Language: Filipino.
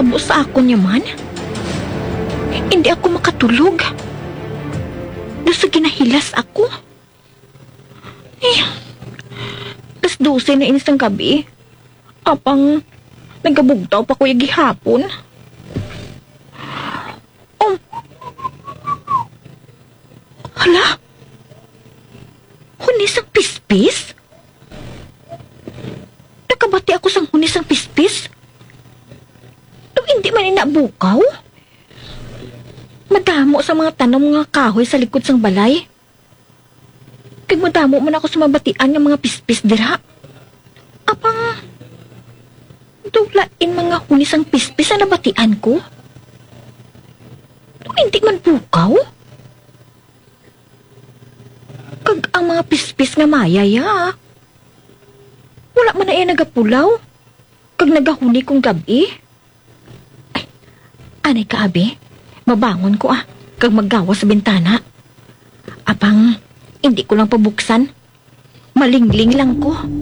nagtubo sa ako niya man. Hindi ako makatulog. Doon ginahilas ako. Alas 12 na inis ng gabi. Apang nagabugtaw pa ko yung gihapon. Hala? Hunis ang pispis? Nakabati ako sang hunis ang pispis? Hindi man inabukaw? Madamo sa mga tanom nga kahoy sa likod sang balay. Kag madamo man ako sa mabatian ng mga pispis dira. Apang duglain mga hunis ang pispis na nabatian ko? Hindi man bukaw? Kag ang mga pispis nga mayaya. Wala man na iya nagapulaw. Kag nagahuni kong gabi. Anay ka, abi? Mabangon ko kag maggawa sa bintana. Apang, hindi ko lang pabuksan. Malingling lang ko.